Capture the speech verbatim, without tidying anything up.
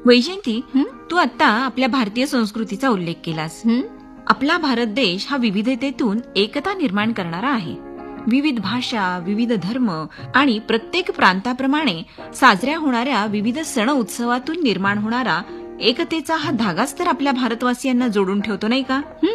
वैजयंती, तू आता आपल्या भारतीय संस्कृतीचा उल्लेख केलास. आपला भारत देश हा विविधतेतून एकता निर्माण करणारा आहे. विविध भाषा, विविध धर्म आणि प्रत्येक प्रांताप्रमाणे साजऱ्या होणाऱ्या विविध सण उत्सवातून निर्माण होणारा एकतेचा हा धागाच तर आपल्या भारतवासियांना जोडून ठेवतो, नाही का?